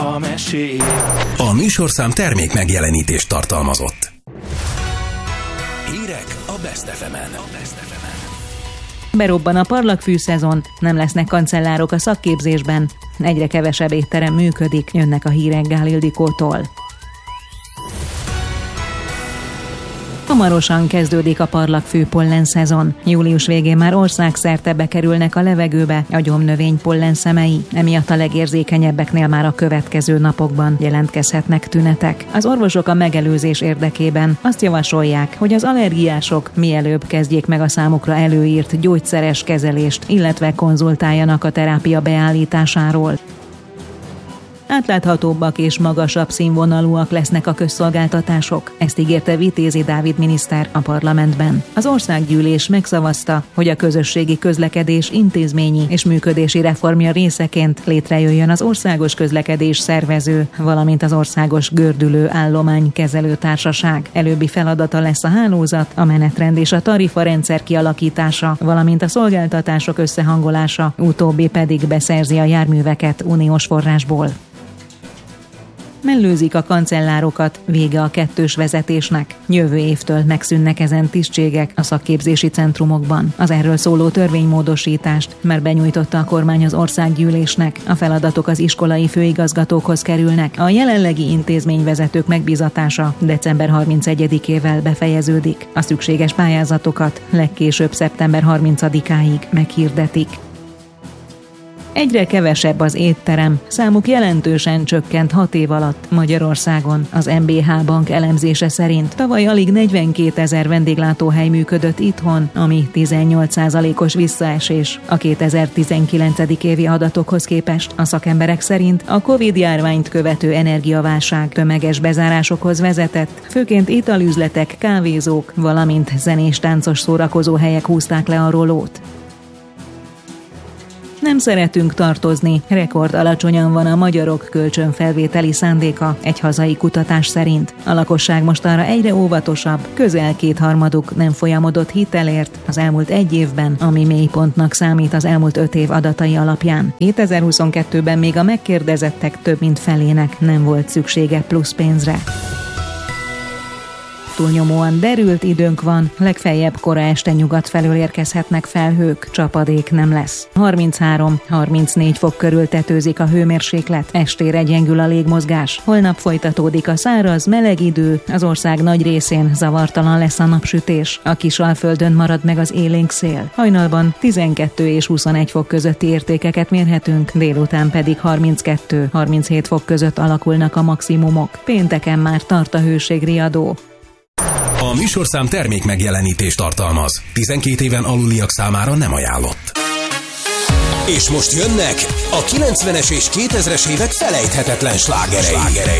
a mesék. A műsorszám termék megjelenítést tartalmazott. Hírek a Best FM-en. Berobban a parlagfű szezon, nem lesznek kancellárok a szakképzésben, egyre kevesebb étterem működik, jönnek a hírek Gál Ildikótól. Hamarosan kezdődik a parlagfű pollen szezon. Július végén már országszerte bekerülnek a levegőbe a gyomnövény pollenszemei, emiatt a legérzékenyebbeknél már a következő napokban jelentkezhetnek tünetek. Az orvosok a megelőzés érdekében azt javasolják, hogy az allergiások mielőbb kezdjék meg a számukra előírt gyógyszeres kezelést, illetve konzultáljanak a terápia beállításáról. Átláthatóbbak és magasabb színvonalúak lesznek a közszolgáltatások, ezt ígérte Vitézi Dávid miniszter a parlamentben. Az országgyűlés megszavazta, hogy a közösségi közlekedés intézményi és működési reformja részeként létrejöjjön az országos közlekedés szervező, valamint az országos gördülő állomány kezelő társaság. Előbbi feladata lesz a hálózat, a menetrend és a tarifarendszer kialakítása, valamint a szolgáltatások összehangolása, utóbbi pedig beszerzi a járműveket uniós forrásból. Mellőzik a kancellárokat, vége a kettős vezetésnek. Jövő évtől megszűnnek ezen tisztségek a szakképzési centrumokban. Az erről szóló törvénymódosítást már benyújtotta a kormány az országgyűlésnek. A feladatok az iskolai főigazgatókhoz kerülnek. A jelenlegi intézményvezetők megbízatása december 31-ével befejeződik. A szükséges pályázatokat legkésőbb szeptember 30-áig meghirdetik. Egyre kevesebb az étterem, számuk jelentősen csökkent 6 év alatt Magyarországon. Az MBH Bank elemzése szerint tavaly alig 42 000 vendéglátóhely működött itthon, ami 18%-os visszaesés a 2019. évi adatokhoz képest. A szakemberek szerint a Covid-járványt követő energiaválság tömeges bezárásokhoz vezetett, főként italüzletek, kávézók, valamint zenés-táncos szórakozóhelyek húzták le a rolót. Nem szeretünk tartozni, rekord alacsonyan van a magyarok kölcsönfelvételi szándéka egy hazai kutatás szerint. A lakosság mostanra egyre óvatosabb, közel 2/3 nem folyamodott hitelért az elmúlt 1 évben, ami mélypontnak számít az elmúlt 5 év adatai alapján. 2022-ben még a megkérdezettek több mint felének nem volt szüksége plusz pénzre. Túlnyomóan derült időnk van, legfeljebb kora este nyugat felől érkezhetnek felhők, csapadék nem lesz. 33-34 fok körül tetőzik a hőmérséklet, estére gyengül a légmozgás. Holnap folytatódik a száraz, meleg idő, az ország nagy részén zavartalan lesz a napsütés. A Kisalföldön marad meg az élénk szél. Hajnalban 12 és 21 fok közötti értékeket mérhetünk, délután pedig 32-37 fok között alakulnak a maximumok. Pénteken már tart a hőségriadó. A műsorszám termék megjelenítést tartalmaz. 12 éven aluliak számára nem ajánlott. És most jönnek a 90-es és 2000-es évek felejthetetlen slágerei.